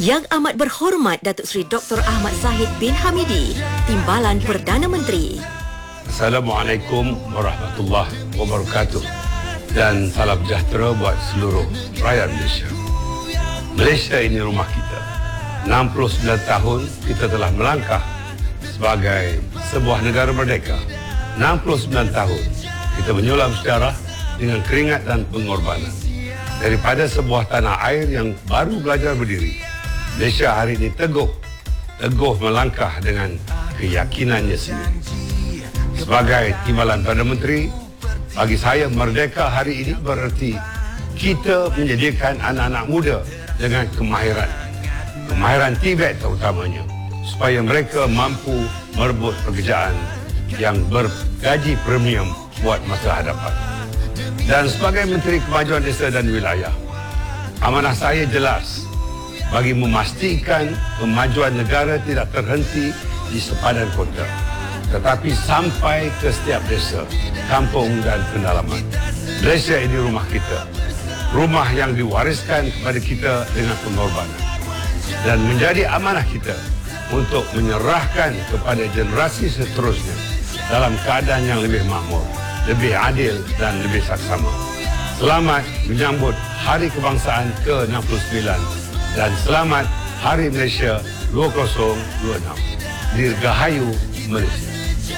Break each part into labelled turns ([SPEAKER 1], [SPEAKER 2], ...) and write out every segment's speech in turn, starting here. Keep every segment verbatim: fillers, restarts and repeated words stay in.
[SPEAKER 1] Yang Amat Berhormat Datuk Seri Doktor Ahmad Zahid bin Hamidi, Timbalan Perdana Menteri.
[SPEAKER 2] Assalamualaikum warahmatullahi wabarakatuh dan salam sejahtera buat seluruh rakyat Malaysia. Malaysia ini rumah kita. enam puluh sembilan tahun kita telah melangkah sebagai sebuah negara merdeka. enam puluh sembilan tahun kita menyulam sejarah dengan keringat dan pengorbanan. Daripada sebuah tanah air yang baru belajar berdiri, Malaysia hari ini teguh, teguh melangkah dengan keyakinannya sendiri. Sebagai Timbalan Perdana Menteri, bagi saya merdeka hari ini berarti kita menjadikan anak-anak muda dengan kemahiran. Kemahiran Tibet terutamanya, supaya mereka mampu merebut pekerjaan yang bergaji premium buat masa hadapan. Dan sebagai Menteri Kemajuan Desa dan Wilayah, amanah saya jelas bagi memastikan kemajuan negara tidak terhenti di sepadan kota, tetapi sampai ke setiap desa, kampung dan pendalaman. Malaysia ini rumah kita, rumah yang diwariskan kepada kita dengan pengorbanan, dan menjadi amanah kita untuk menyerahkan kepada generasi seterusnya dalam keadaan yang lebih makmur, lebih adil dan lebih saksama. Selamat menyambut Hari Kebangsaan ke enam puluh sembilan dan selamat Hari Malaysia dua ribu dua puluh enam. Dirgahayu Malaysia.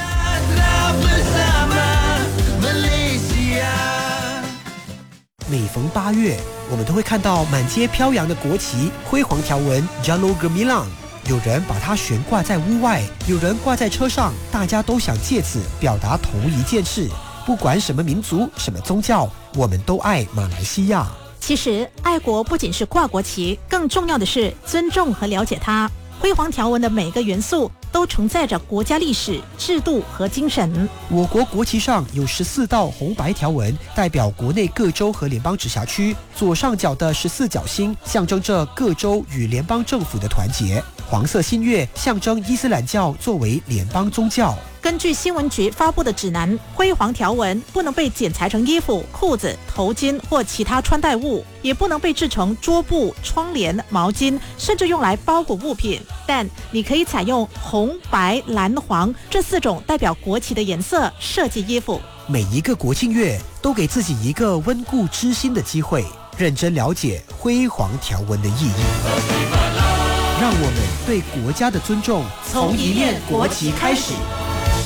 [SPEAKER 3] 每逢八月，我们都会看到满街飘扬的国旗，辉煌条纹 Jalur Gemilang。有人把它悬挂在屋外，有人挂在车上，大家都想借此表达同一件事：不管什么民族、什么宗教，我们都爱马来西亚。
[SPEAKER 4] 其实，爱国不仅是挂国旗，更重要的是尊重和了解它。辉煌条纹的每个元素都承载着国家历史、制度和精神。
[SPEAKER 3] 我国国旗上有十四道红白条纹，代表国内各州和联邦直辖区。左上角的十四角星象征着各州与联邦政府的团结。黄色新月象征伊斯兰教作为联邦宗教。
[SPEAKER 4] 根据新闻局发布的指南，辉煌条纹不能被剪裁成衣服、裤子、头巾或其他穿戴物，也不能被制成桌布、窗帘、毛巾，甚至用来包裹物品。但你可以采用红、白、蓝、黄这四种代表国旗的颜色设计衣服。
[SPEAKER 3] 每一个国庆月都给自己一个温故知新的机会，认真了解辉煌条纹的意义。让我们对国家的尊重从一面国旗开始。